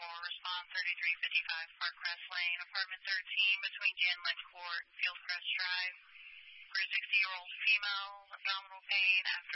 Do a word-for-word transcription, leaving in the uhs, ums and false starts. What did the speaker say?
four, respond thirty-three fifty-five Park Crest Lane, apartment thirteen between Jan Lynch Court and Fieldcrest Drive. For a sixty-year-old female, abdominal pain after